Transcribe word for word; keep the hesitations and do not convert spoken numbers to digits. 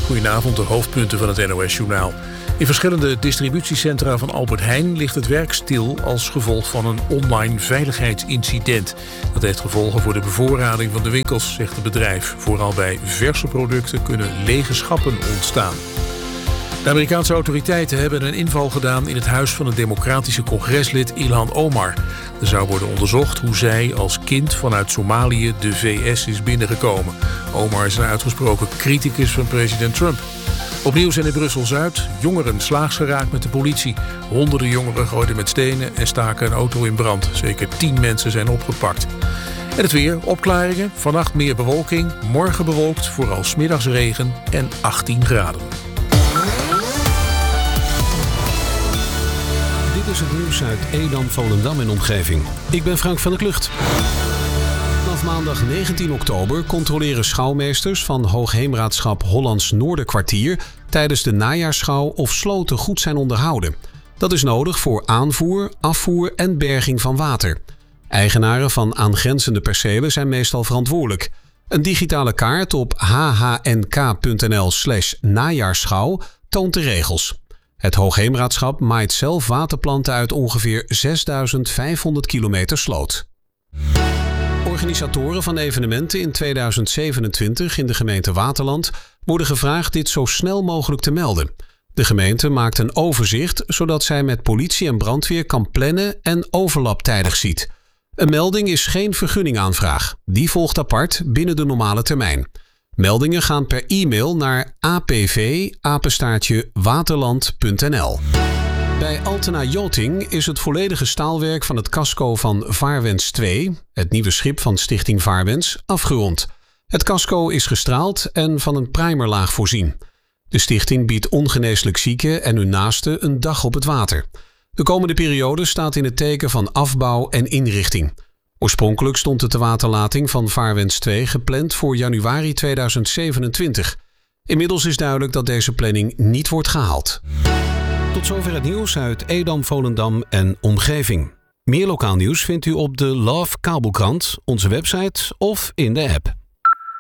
Goedenavond, de hoofdpunten van het N O S-journaal. In verschillende distributiecentra van Albert Heijn ligt het werk stil als gevolg van een online veiligheidsincident. Dat heeft gevolgen voor de bevoorrading van de winkels, zegt het bedrijf. Vooral bij verse producten kunnen lege schappen ontstaan. De Amerikaanse autoriteiten hebben een inval gedaan in het huis van het democratische congreslid Ilhan Omar. Er zou worden onderzocht hoe zij als kind vanuit Somalië de V S is binnengekomen. Omar is een uitgesproken criticus van president Trump. Opnieuw zijn in Brussel-Zuid jongeren slaags geraakt met de politie. Honderden jongeren gooiden met stenen en staken een auto in brand. Zeker tien mensen zijn opgepakt. En het weer, opklaringen, vannacht meer bewolking, morgen bewolkt, vooral 's middags regen en achttien graden. Dit is het nieuws uit Edam, Volendam en omgeving. Ik ben Frank van der Klucht. Vanaf maandag negentien oktober controleren schouwmeesters van Hoogheemraadschap Hollands Noorderkwartier tijdens de najaarsschouw of sloten goed zijn onderhouden. Dat is nodig voor aanvoer, afvoer en berging van water. Eigenaren van aangrenzende percelen zijn meestal verantwoordelijk. Een digitale kaart op h h n k punt n l slash najaarsschouw toont de regels. Het Hoogheemraadschap maait zelf waterplanten uit ongeveer zesduizend vijfhonderd kilometer sloot. Organisatoren van evenementen in tweeduizend zevenentwintig in de gemeente Waterland worden gevraagd dit zo snel mogelijk te melden. De gemeente maakt een overzicht zodat zij met politie en brandweer kan plannen en overlap tijdig ziet. Een melding is geen vergunningaanvraag. Die volgt apart binnen de normale termijn. Meldingen gaan per e-mail naar a p v apenstaartje waterland punt n l. Bij Altena Yachting is het volledige staalwerk van het casco van Vaarwens twee, het nieuwe schip van Stichting Vaarwens, afgerond. Het casco is gestraald en van een primerlaag voorzien. De stichting biedt ongeneeslijk zieken en hun naasten een dag op het water. De komende periode staat in het teken van afbouw en inrichting. Oorspronkelijk stond de tewaterlating van Vaarwens twee gepland voor januari tweeduizend zevenentwintig. Inmiddels is duidelijk dat deze planning niet wordt gehaald. Tot zover het nieuws uit Edam, Volendam en omgeving. Meer lokaal nieuws vindt u op de Love Kabelkrant, onze website of in de app.